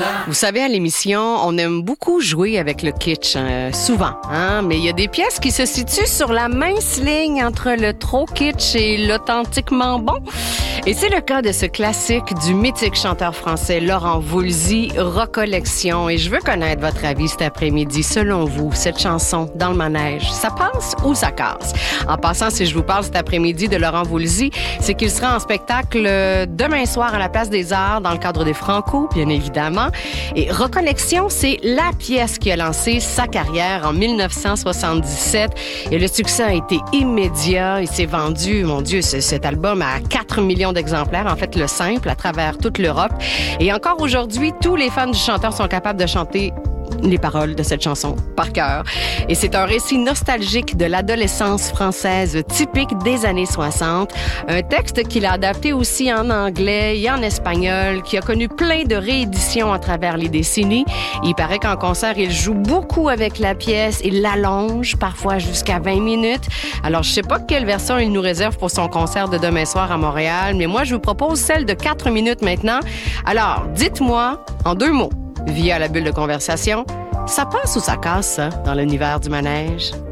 Vous savez, à l'émission, on aime beaucoup jouer avec le kitsch, souvent, hein? Mais il y a des pièces qui se situent sur la mince ligne entre le trop kitsch et l'authentiquement bon. Et c'est le cas de ce classique du mythique chanteur français Laurent Voulzy, Recollection. Et je veux connaître votre avis cet après-midi. Selon vous, cette chanson, Dans le manège, ça passe ou ça casse? En passant, si je vous parle cet après-midi de Laurent Voulzy, c'est qu'il sera en spectacle demain soir à la Place des Arts dans le cadre des Franco, bien évidemment. Et Recollection, c'est la pièce qui a lancé sa carrière en 1977. Et le succès a été immédiat. Il s'est vendu, mon Dieu, cet album à 4 millions d'exemplaires, en fait le simple, à travers toute l'Europe. Et encore aujourd'hui, tous les fans du chanteur sont capables de chanter les paroles de cette chanson par cœur. Et c'est un récit nostalgique de l'adolescence française typique des années 60. Un texte qu'il a adapté aussi en anglais et en espagnol, qui a connu plein de rééditions à travers les décennies. Il paraît qu'en concert, il joue beaucoup avec la pièce. Il l'allonge, parfois jusqu'à 20 minutes. Alors, je sais pas quelle version il nous réserve pour son concert de demain soir à Montréal, mais moi, je vous propose celle de 4 minutes maintenant. Alors, dites-moi, en 2 mots, via la bulle de conversation, ça passe ou ça casse, ça, dans l'univers du manège?